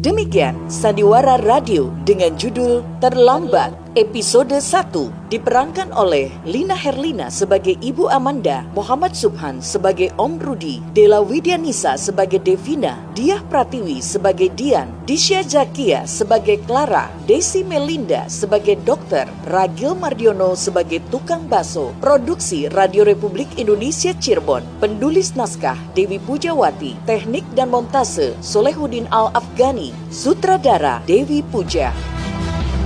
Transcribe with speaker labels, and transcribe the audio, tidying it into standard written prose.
Speaker 1: Demikian Sandiwara Radio dengan judul Terlambat. Episode 1 diperankan oleh Lina Herlina sebagai Ibu Amanda, Muhammad Subhan sebagai Om Rudi, Della Widyanisa sebagai Devina, Diah Pratiwi sebagai Dian, Disya Zakia sebagai Clara, Desi Melinda sebagai Dokter, Ragil Mardiono sebagai Tukang Baso. Produksi Radio Republik Indonesia Cirebon. Penulis naskah Dewi Pujawati, teknik dan montase Solehuddin Al-Afghani, sutradara Dewi Puja.